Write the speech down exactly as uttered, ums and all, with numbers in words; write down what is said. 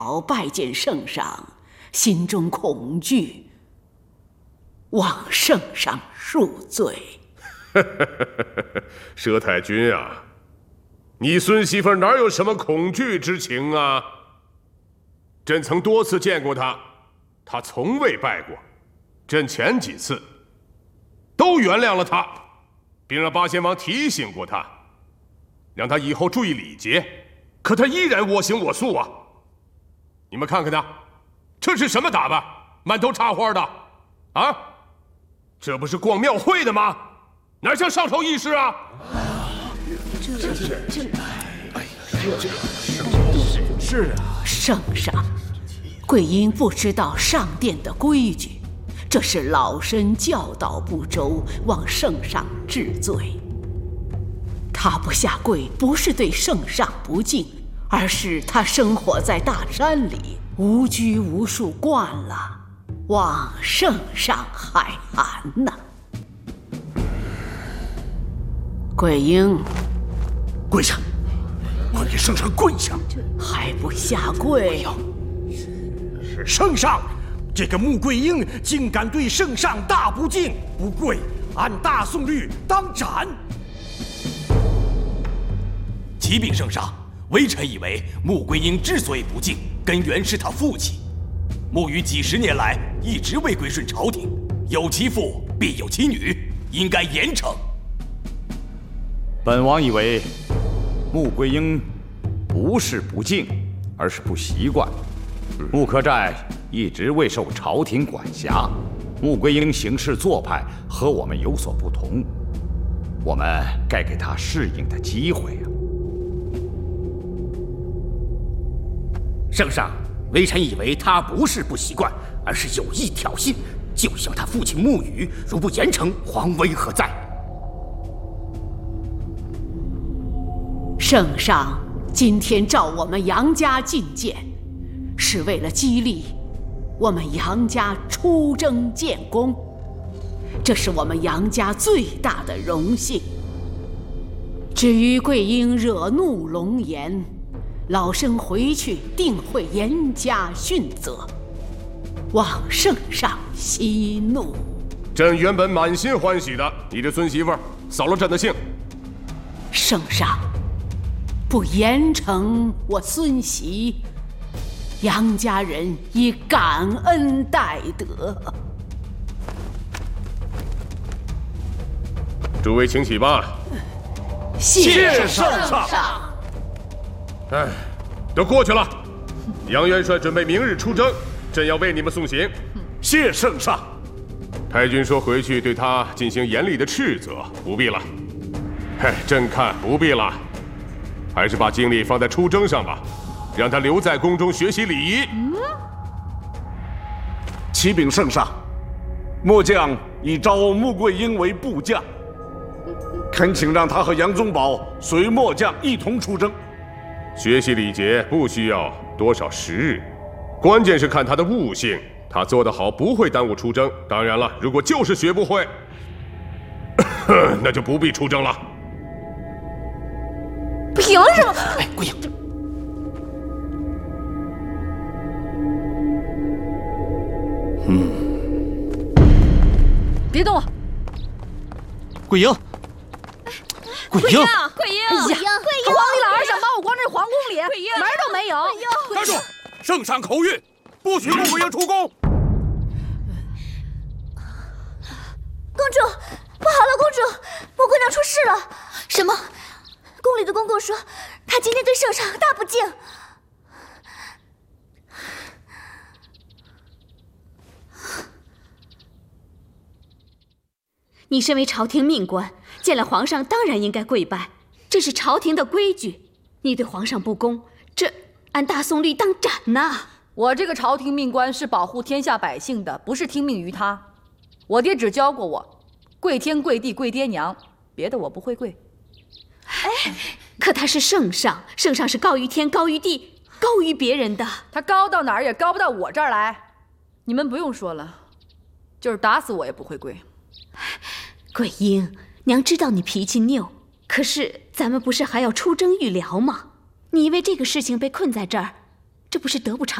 拜见圣上，心中恐惧，望圣上恕罪。 佘太君啊，你孙媳妇哪有什么恐惧之情啊？朕曾多次见过她，她从未拜过。朕前几次都原谅了她，并让八仙王提醒过她，让她以后注意礼节。可她依然我行我素啊！你们看看她，这是什么打扮？满头插花的，啊？这不是逛庙会的吗？哪像上朝议事啊？ 这这这， 哎呀，这是啊， 圣上，贵因不知道上殿的规矩，这是老身教导不周，望圣上治罪。他不下跪，不是对圣上不敬，而是他生活在大山里，无拘无束惯了，望圣上海涵呐。桂英， 跪下！快给圣上跪下！ 还不下跪？ 圣上，这个穆桂英竟敢对圣上大不敬，不跪，按大宋律当斩。启禀圣上，微臣以为穆桂英之所以不敬，根源是他父亲。穆于几十年来一直未归顺朝廷，有其父必有其女，应该严惩。 本王以为，穆桂英不是不敬，而是不习惯。穆克寨一直未受朝廷管辖，穆桂英行事做派和我们有所不同，我们该给她适应的机会啊！ 圣上，微臣以为他不是不习惯，而是有意挑衅，就像他父亲穆宇，如不严惩，皇威何在？ 圣上今天召我们杨家觐见，是为了激励我们杨家出征建功，这是我们杨家最大的荣幸。至于桂英惹怒龙颜，老身回去定会严加训责，望圣上息怒。 朕原本满心欢喜的，你这孙媳妇扫了朕的兴。 圣上不严惩我孙媳，杨家人以感恩戴德。 诸位请起吧。 谢圣上。 哎，都过去了。杨元帅准备明日出征，朕要为你们送行。 谢圣上。 太君说回去对他进行严厉的斥责，不必了。嘿，朕看不必了，还是把精力放在出征上吧，让他留在宫中学习礼仪。 嗯， 启禀圣上，末将已招穆桂英为部将，恳请让他和杨宗保随末将一同出征。 学习礼节不需要多少时日，关键是看他的悟性，他做得好不会耽误出征。当然了，如果就是学不会，那就不必出征了。 凭什么？ 哎，桂英， 嗯，别动我！ 桂英，桂英， 桂英，哎呀，桂英，皇帝老儿想把我关这皇宫里，门都没有！ 站住！圣上口谕，不许穆桂英出宫。 公主，不好了，公主，穆姑娘出事了！什么？宫里的公公说，她今天对圣上大不敬。 你身为朝廷命官，见了皇上当然应该跪拜，这是朝廷的规矩。你对皇上不公，这按大宋律当斩呐！ 我这个朝廷命官是保护天下百姓的，不是听命于他。我爹只教过我，跪天跪地跪爹娘，别的我不会跪。 哎，可他是圣上，圣上是高于天、高于地、高于别人的。 他高到哪儿也高不到我这儿来。你们不用说了，就是打死我也不会跪。 桂英，娘知道你脾气拗，可是咱们不是还要出征御辽吗？你因为这个事情被困在这儿， 这不是得不偿